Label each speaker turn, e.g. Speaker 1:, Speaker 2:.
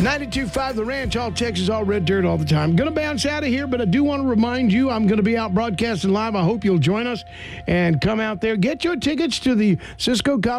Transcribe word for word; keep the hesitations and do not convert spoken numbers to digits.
Speaker 1: ninety-two point five The Ranch, all Texas, all red dirt all the time. Going to bounce out of here, but I do want to remind you I'm going to be out broadcasting live. I hope you'll join us and come out there. Get your tickets to the Cisco College